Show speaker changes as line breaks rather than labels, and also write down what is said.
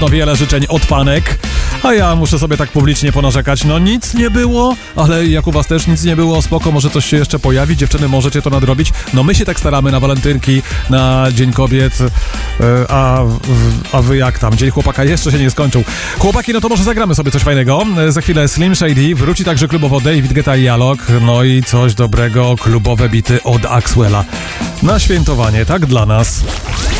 No wiele życzeń od fanek, a ja muszę sobie tak publicznie ponarzekać. No nic nie było, ale jak u was też nic nie było, spoko, może coś się jeszcze pojawi. Dziewczyny, możecie to nadrobić. No my się tak staramy na walentynki, na Dzień Kobiet, a wy jak tam? Dzień Chłopaka jeszcze się nie skończył. Chłopaki, no to może zagramy sobie coś fajnego. Za chwilę Slim Shady, wróci także klubowo David Guetta i Alok, no i coś dobrego, klubowe bity od Axwella. Na świętowanie, tak dla nas.